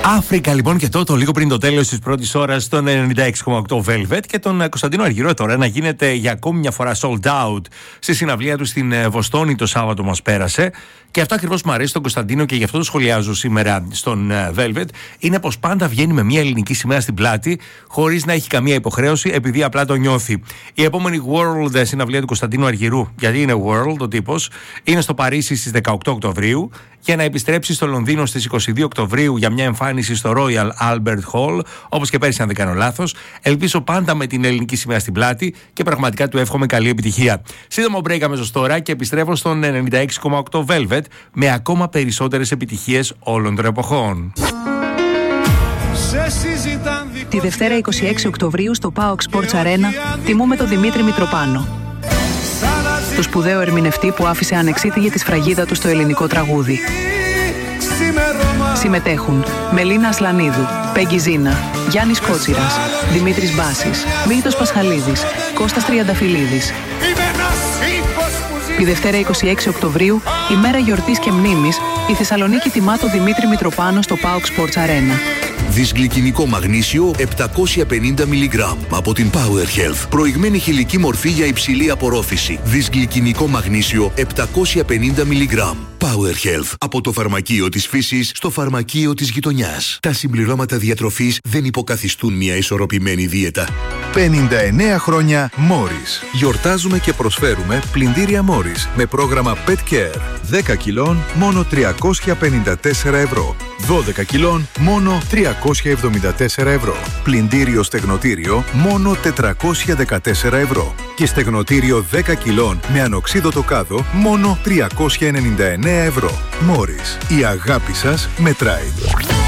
Αφρικα λοιπόν και το λίγο πριν το τέλος της πρώτης ώρας των 96,8 Velvet και τον Κωνσταντίνο Αργυρό τώρα να γίνεται για ακόμη μια φορά sold out στη συναυλία του στην Βοστόνη το Σάββατο μας πέρασε. Και αυτό ακριβώς μου αρέσει τον Κωνσταντίνο και γι' αυτό το σχολιάζω σήμερα στον Velvet. Είναι πως πάντα βγαίνει με μια ελληνική σημαία στην πλάτη, χωρίς να έχει καμία υποχρέωση, επειδή απλά το νιώθει. Η επόμενη World συναυλία του Κωνσταντίνου Αργυρού, γιατί είναι World ο τύπος, είναι στο Παρίσι στις 18 Οκτωβρίου, για να επιστρέψει στο Λονδίνο στις 22 Οκτωβρίου για μια εμφάνιση στο Royal Albert Hall, όπως και πέρυσι, αν δεν κάνω λάθος. Ελπίζω πάντα με την ελληνική σημαία στην πλάτη και πραγματικά του εύχομαι καλή επιτυχία. Σύντομο break αμέσως τώρα και επιστρέφω στον 96,8 Velvet με ακόμα περισσότερες επιτυχίες όλων των εποχών. Τη Δευτέρα 26 Οκτωβρίου στο PAOK Sports Arena τιμούμε τον Δημήτρη Μητροπάνο, το σπουδαίο ερμηνευτή που άφησε ανεξίτηλη τη σφραγίδα του στο ελληνικό τραγούδι. Συμμετέχουν Μελίνα Ασλανίδου, Πέγγι Ζίνα, Γιάννης Κότσιρας, Δημήτρης Μπάσης, Μίλτος Πασχαλίδης, Κώστας Τριανταφυλλίδης. Τη Δευτέρα 26 Οκτωβρίου, ημέρα γιορτής και μνήμης, η Θεσσαλονίκη τιμά τον Δημήτρη Μητροπάνο στο PAOK Sports Arena. Δυσγλυκινικό μαγνήσιο 750 mg από την Power Health. Προηγμένη χηλική μορφή για υψηλή απορρόφηση. Δυσγλυκινικό μαγνήσιο 750 mg. Power Health. Από το φαρμακείο της φύσης στο φαρμακείο της γειτονιάς. Τα συμπληρώματα διατροφής δεν υποκαθιστούν μια ισορροπημένη δίαιτα. 59 χρόνια Morris. Γιορτάζουμε και προσφέρουμε πλυντήρια Morris με πρόγραμμα Pet Care. 10 κιλών μόνο 354 ευρώ. 12 κιλών μόνο 374 ευρώ. Πλυντήριο στεγνοτήριο μόνο 414 ευρώ. Και στεγνοτήριο 10 κιλών με ανοξίδωτο κάδο μόνο 399 ευρώ. Morris. Η αγάπη σας μετράει.